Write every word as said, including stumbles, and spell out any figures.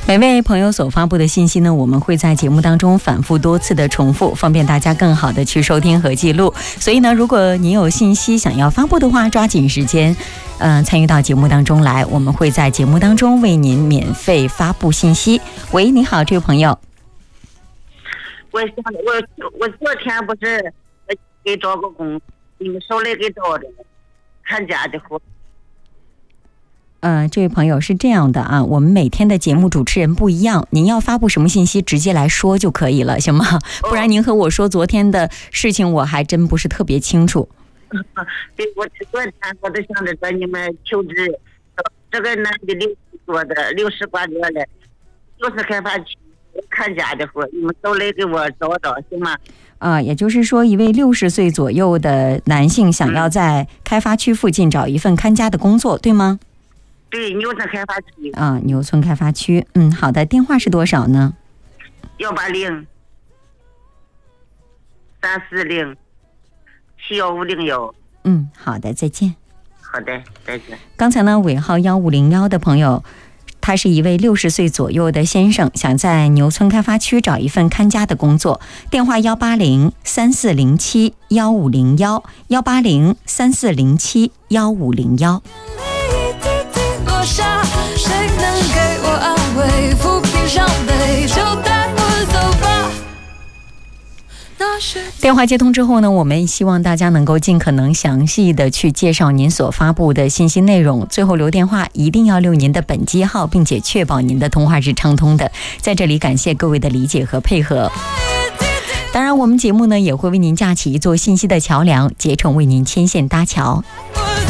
每位朋友所发布的信息呢，我们会在节目当中反复多次的重复，方便大家更好的去收听和记录。所以呢，如果你有信息想要发布的话，抓紧时间嗯、呃，参与到节目当中来，我们会在节目当中为您免费发布信息。喂，你好，这位朋友。 我我我昨天不是给找个工，你们手里给找着看家的活。 呃，这位朋友是这样的啊，我们每天的节目主持人不一样，您要发布什么信息直接来说就可以了，行吗？不然您和我说昨天的事情，我还真不是特别清楚。 对，我昨天我都想着找你们求职，这个男的六十多的，六十八多了，就是开发区看家的活，你们都来给我找找，行吗？ 啊，也就是说，一位六十岁左右的男性想要在开发区附近找一份看家的工作，对吗？ 对，牛村开发区。 啊，牛村开发区。嗯，好的，电话是多少呢？ 幺八零三四零七幺五零幺。 嗯，好的，再见。 好的，再见。 刚才呢，尾号幺五零幺的朋友，他是一位六十岁左右的先生，想在牛村开发区找一份看家的工作。电话幺八零三四零七幺五零幺，幺八零三四零七幺五零幺。谁能给我安慰？抚平伤悲，就带我走吧。电话接通之后呢，我们希望大家能够尽可能详细的去介绍您所发布的信息内容。最后留电话一定要留您的本机号，并且确保您的通话是畅通的。在这里感谢各位的理解和配合。当然，我们节目呢也会为您架起一座信息的桥梁，竭诚为您牵线搭桥。